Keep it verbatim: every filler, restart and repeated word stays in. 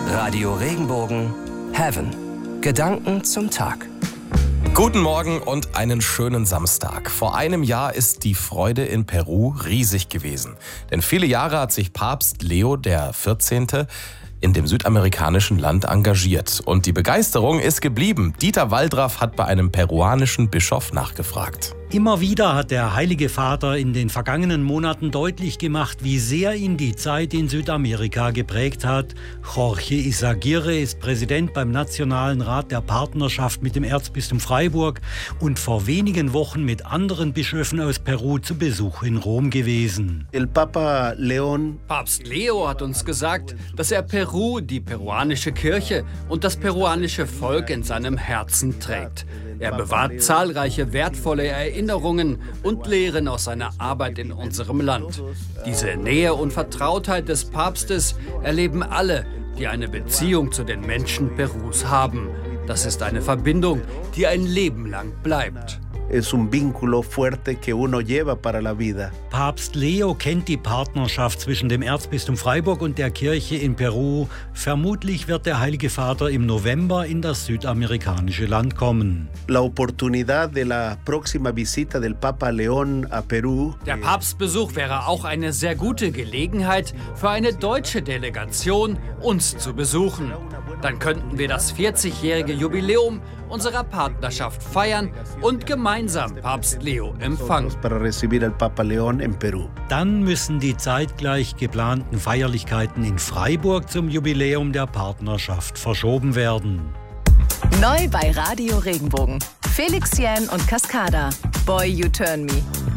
Radio Regenbogen Heaven. Gedanken zum Tag. Guten Morgen und einen schönen Samstag. Vor einem Jahr ist die Freude in Peru riesig gewesen. Denn viele Jahre hat sich Papst Leo der vierzehnte in dem südamerikanischen Land engagiert. Und die Begeisterung ist geblieben. Dieter Waldraff hat bei einem peruanischen Bischof nachgefragt. Immer wieder hat der Heilige Vater in den vergangenen Monaten deutlich gemacht, wie sehr ihn die Zeit in Südamerika geprägt hat. Jorge Izaguirre ist Präsident beim Nationalen Rat der Partnerschaft mit dem Erzbistum Freiburg und vor wenigen Wochen mit anderen Bischöfen aus Peru zu Besuch in Rom gewesen. El Papa León. Papst Leo hat uns gesagt, dass er Peru, die peruanische Kirche und das peruanische Volk in seinem Herzen trägt. Er bewahrt zahlreiche wertvolle Erinnerungen und Lehren aus seiner Arbeit in unserem Land. Diese Nähe und Vertrautheit des Papstes erleben alle, die eine Beziehung zu den Menschen Perus haben. Das ist eine Verbindung, die ein Leben lang bleibt. Es un vínculo fuerte que uno lleva para la vida. Papst Leo kennt die Partnerschaft zwischen dem Erzbistum Freiburg und der Kirche in Peru. Vermutlich wird der Heilige Vater im November in das südamerikanische Land kommen. La oportunidad de la próxima visita del Papa León a Perú. Der Papstbesuch wäre auch eine sehr gute Gelegenheit für eine deutsche Delegation, uns zu besuchen. Dann könnten wir das vierzigjährige Jubiläum unserer Partnerschaft feiern und gemeinsam Papst Leo empfangen. Para recibir al Papa León en Perú. Dann müssen die zeitgleich geplanten Feierlichkeiten in Freiburg zum Jubiläum der Partnerschaft verschoben werden. Neu bei Radio Regenbogen. Felix Jähn und Cascada. Boy, You Turn Me.